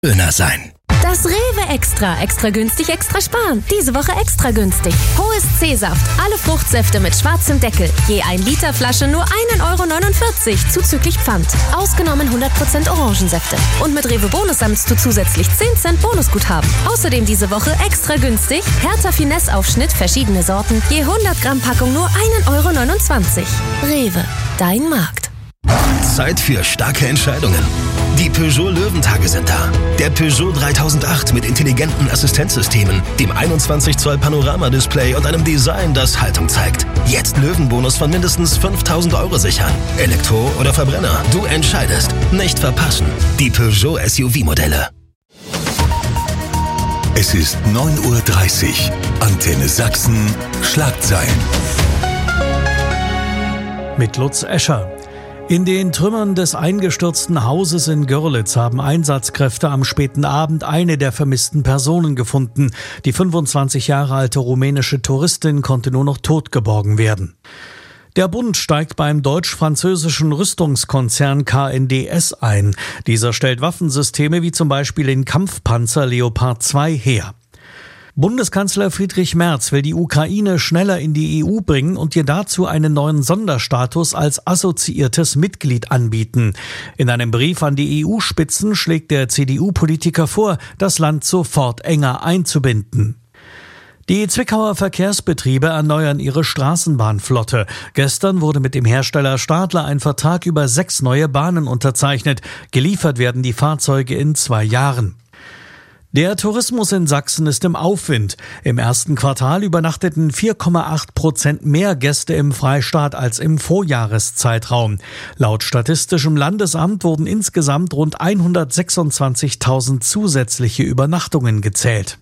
Döner sein. Das Rewe Extra günstig, extra sparen. Diese Woche extra günstig. Hohes C-Saft, alle Fruchtsäfte mit schwarzem Deckel. Je 1 Liter Flasche nur 1,49 € zuzüglich Pfand. Ausgenommen 100% Orangensäfte. Und mit Rewe Bonus sammelst du zusätzlich 10 Cent Bonusguthaben. Außerdem diese Woche extra günstig. Hertha Finesse Aufschnitt, verschiedene Sorten. Je 100 Gramm Packung nur 1,29 €. Rewe, dein Markt. Zeit für starke Entscheidungen. Die Peugeot Löwentage sind da. Der Peugeot 3008 mit intelligenten Assistenzsystemen, dem 21 Zoll Panoramadisplay und einem Design, das Haltung zeigt. Jetzt Löwenbonus von mindestens 5.000 € sichern. Elektro oder Verbrenner, du entscheidest. Nicht verpassen. Die Peugeot SUV-Modelle. Es ist 9:30 Uhr. Antenne Sachsen. Schlagzeilen. Mit Lutz Escher. In den Trümmern des eingestürzten Hauses in Görlitz haben Einsatzkräfte am späten Abend eine der vermissten Personen gefunden. Die 25 Jahre alte rumänische Touristin konnte nur noch tot geborgen werden. Der Bund steigt beim deutsch-französischen Rüstungskonzern KNDS ein. Dieser stellt Waffensysteme wie zum Beispiel den Kampfpanzer Leopard 2 her. Bundeskanzler Friedrich Merz will die Ukraine schneller in die EU bringen und ihr dazu einen neuen Sonderstatus als assoziiertes Mitglied anbieten. In einem Brief an die EU-Spitzen schlägt der CDU-Politiker vor, das Land sofort enger einzubinden. Die Zwickauer Verkehrsbetriebe erneuern ihre Straßenbahnflotte. Gestern wurde mit dem Hersteller Stadler ein Vertrag über 6 neue Bahnen unterzeichnet. Geliefert werden die Fahrzeuge in 2 Jahren. Der Tourismus in Sachsen ist im Aufwind. Im ersten Quartal übernachteten 4,8% mehr Gäste im Freistaat als im Vorjahreszeitraum. Laut Statistischem Landesamt wurden insgesamt rund 126.000 zusätzliche Übernachtungen gezählt.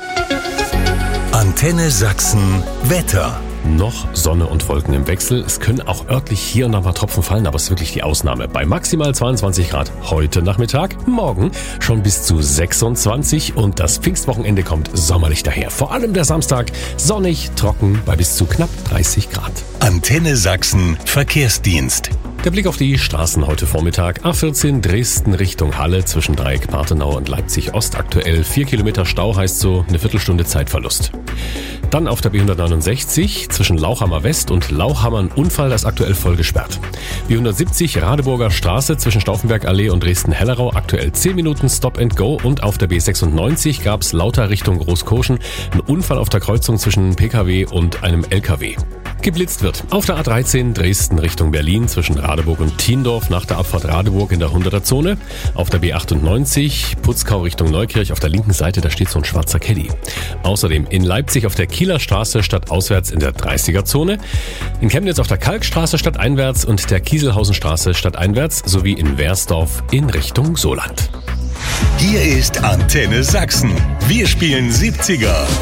Antenne Sachsen. Wetter. Noch Sonne und Wolken im Wechsel. Es können auch örtlich hier und da mal Tropfen fallen, aber es ist wirklich die Ausnahme. Bei maximal 22 Grad heute Nachmittag, morgen schon bis zu 26 und das Pfingstwochenende kommt sommerlich daher. Vor allem der Samstag sonnig, trocken bei bis zu knapp 30 Grad. Antenne Sachsen Verkehrsdienst. Der Blick auf die Straßen heute Vormittag. A14 Dresden Richtung Halle zwischen Dreieck Partenau und Leipzig Ost. Aktuell 4 Kilometer Stau, heißt so eine Viertelstunde Zeitverlust. Dann auf der B169 zwischen Lauchhammer West und Lauchhammer ein Unfall, das aktuell voll gesperrt. B170 Radeburger Straße zwischen Stauffenberg Allee und Dresden-Hellerau. Aktuell 10 Minuten Stop and Go. Und auf der B96 gab es lauter Richtung Großkoschen einen Unfall auf der Kreuzung zwischen PKW und einem LKW. Geblitzt wird auf der A13 Dresden Richtung Berlin zwischen Radeburg und Thiendorf nach der Abfahrt Radeburg in der 100er-Zone. Auf der B98 Putzkau Richtung Neukirch auf der linken Seite, da steht so ein schwarzer Caddy. Außerdem in Leipzig auf der Kieler Straße stadtauswärts in der 30er-Zone. In Chemnitz auf der Kalkstraße stadteinwärts und der Kieselhausenstraße stadteinwärts sowie in Wersdorf in Richtung Soland. Hier ist Antenne Sachsen. Wir spielen 70er.